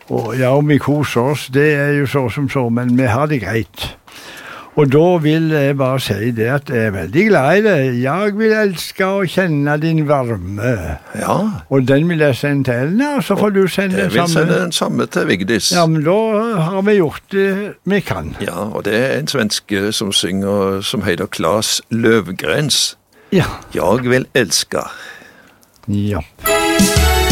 Og ja, om vi koser oss, det jo så, men vi har det greit. Og da vil jeg bare si det at jeg veldig glad i det. Jeg vil elske å kjenne din varme. Ja. Og den vil jeg sende til Elna, så får du sende den samme. Jeg vil sende den samme til Vigdis. Ja, men da har vi gjort det vi kan. Ja, og det en svenske som synger, som heter Claes Løvgrens. Ja. Jeg vil elske. Ja.